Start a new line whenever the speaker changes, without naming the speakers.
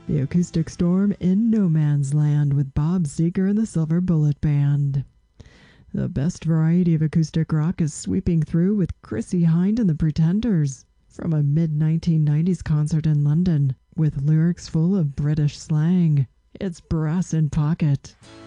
The Acoustic Storm in No Man's Land with Bob Seger and the Silver Bullet Band. The best variety of acoustic rock is sweeping through with Chrissie Hynde and the Pretenders from a mid-1990s concert in London with lyrics full of British slang. It's Brass in Pocket.